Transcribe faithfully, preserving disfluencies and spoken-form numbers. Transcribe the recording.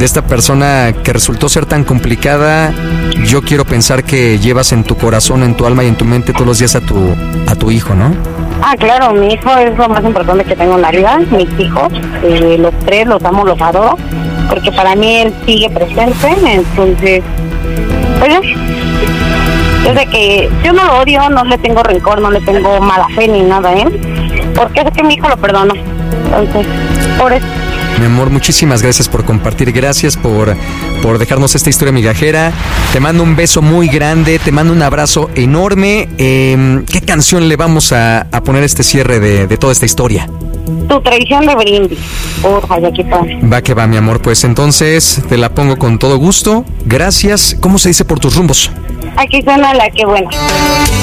de esta persona que resultó ser tan complicada, yo quiero pensar que llevas en tu corazón, en tu alma y en tu mente todos los días a tu, a tu hijo, ¿no? Ah, claro, mi hijo es lo más importante que tengo en la vida, mis hijos, eh, los tres los amo, los adoro, porque para mí él sigue presente, entonces, pues desde que yo no lo odio, no le tengo rencor, no le tengo mala fe ni nada, ¿eh? Porque sé que mi hijo lo perdona, entonces, por eso. Mi amor, muchísimas gracias por compartir, gracias por, por dejarnos esta historia migajera. Te mando un beso muy grande, te mando un abrazo enorme. Eh, ¿Qué canción le vamos a, a poner a este cierre de, de toda esta historia? Tu traición de Brindis, porfa, ya que pasa. Va que va, mi amor, pues entonces te la pongo con todo gusto. Gracias. ¿Cómo se dice por tus rumbos? Aquí suena La Que Buena.